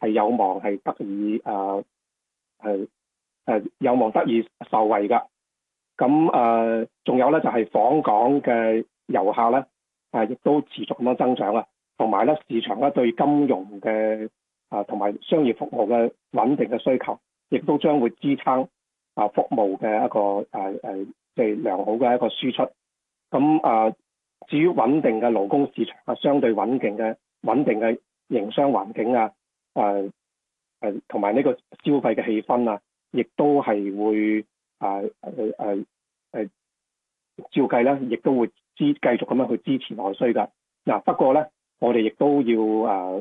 係有望係有望得以受惠㗎。咁仲有咧就係訪港嘅遊客咧，亦都持續咁樣增長啊，同埋咧市場咧對金融嘅同埋商業服務嘅穩定嘅需求，亦都將會支撐服務嘅一個即係良好嘅一個輸出。咁至於穩定嘅勞工市場啊，相對穩定嘅營商環境啊，同埋呢個消費嘅氣氛啊，亦都係會照計咧，亦都會繼續咁樣去支持內需㗎。不過咧，我哋亦都要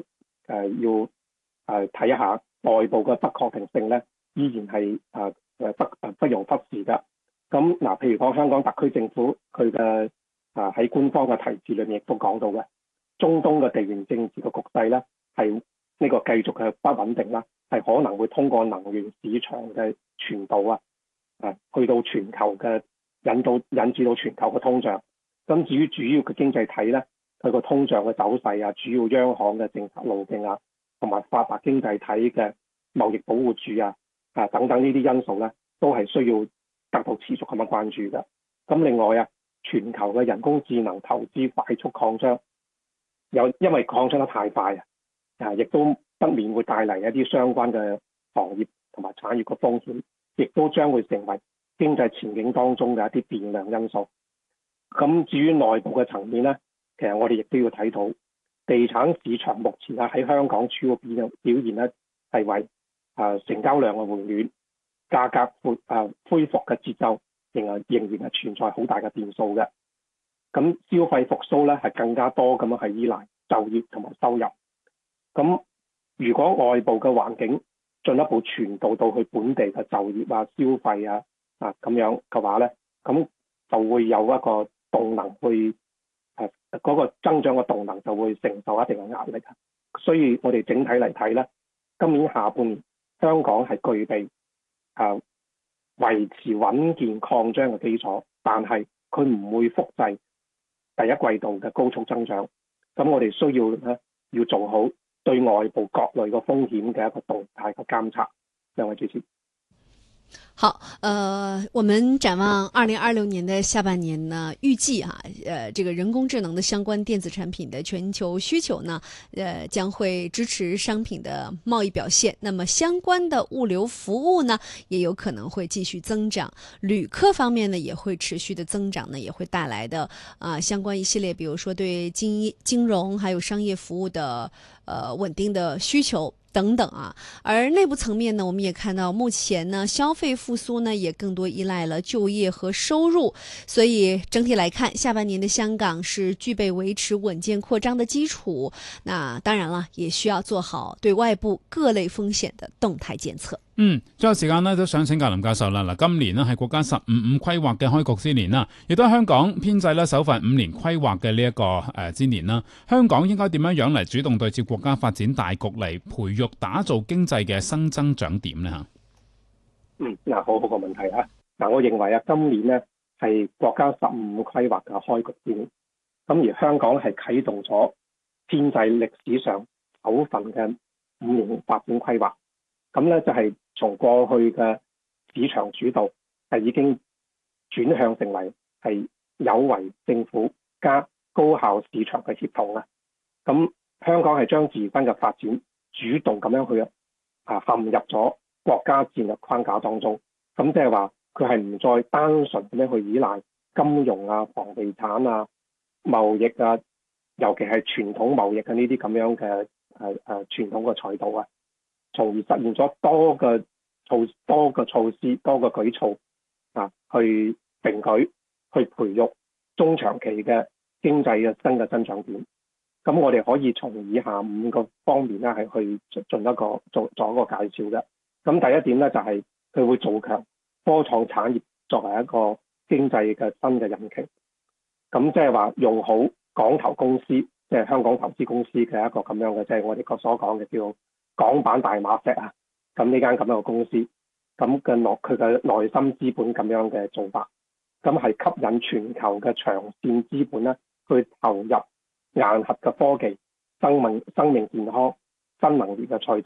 睇一下內部嘅不確定性咧，依然係不容忽視㗎。咁譬如講香港特區政府佢嘅喺官方嘅提示裏面亦都講到嘅，中東嘅地緣政治嘅局勢咧係呢個繼續嘅不穩定啦，係可能會通過能源市場嘅傳導去到全球嘅引致到全球嘅通脹。咁至於主要嘅經濟體咧，佢個通脹嘅走勢啊，主要央行嘅政策路徑啊，同埋發達經濟體嘅貿易保護主等等呢啲因素咧，都係需要得到持續咁樣關注嘅。咁另外全球嘅人工智能投資快速擴張，因為擴張得太快亦都不免會帶嚟一啲相關嘅行業同埋產業嘅風險，亦都將會成為經濟前景當中嘅一啲變量因素。咁至於內部嘅層面咧，其實我哋亦都要睇到地產市場目前喺香港主要表現咧係為成交量嘅回暖，價格恢復嘅節奏仍然係存在好大嘅變數嘅。咁消費復甦咧係更加多咁樣係依賴就業同埋收入。咁如果外部嘅環境進一步傳導到去本地嘅就業消費咁樣嘅話咧，咁就會有一個動能去嗰個增長嘅動能就會承受一定嘅壓力。所以我哋整體嚟睇咧，今年下半年香港係具備維持穩健擴張嘅基礎，但係佢唔會複製第一季度嘅高速增長。咁我哋需要做好對外部各類嘅風險嘅一個動態嘅監測。兩位主持。 好，我們展望2026年的下半年呢，預計這個人工智能的相關電子產品的全球需求呢，將會支持商品的貿易表現。那麼相關的物流服務呢，也有可能會繼續增長。旅客方面呢，也會持續的增長呢，也會帶來的相關一系列，比如說對金融還有商業服務的穩定的需求等等而內部層面呢，我們也看到目前呢，消費復甦呢也更多依賴了就業和收入，所以整體來看，下半年的香港是具備維持穩健擴張的基礎。那當然了，也需要做好對外部各類風險的動態監測。 最後時間呢，都想請教林教授啦。今年呢係國家15-5規劃嘅開局之年啦，亦都係香港編制呢首份5年規劃嘅呢一個之年啦。香港應該點樣嚟主動對接國家發展大局嚟培育打造經濟嘅新增長點呢？ 好個問題我認為今年呢係國家15規劃嘅開局之年，咁而香港係啟動咗編制歷史上首份嘅5年發展規劃。咁咧就係從過去嘅市場主導係已經轉向成為係有為政府加高效市場嘅協同咁香港係將自身嘅發展主動咁樣去陷入咗國家戰略框架當中。咁即係話佢係唔再單純咁樣去依賴金融房地產貿易尤其係傳統貿易嘅呢啲咁樣嘅傳統嘅賽道從而實現咗多個措施、多個舉措去並舉、去培育中長期嘅經濟嘅新嘅增長點。咁我哋可以從以下5個方面咧係去做一個介紹嘅。咁第一點咧就係佢會做強科創產業作為一個經濟嘅新嘅引擎。咁即係話用好港投公司，即係香港投資公司嘅一個咁樣嘅，即係我哋所講嘅叫港版大馬石咁呢間咁樣嘅公司，咁佢嘅內心資本咁樣嘅做法，咁係吸引全球嘅長線資本咧去投入硬核嘅科技、生命健康、新能源嘅賽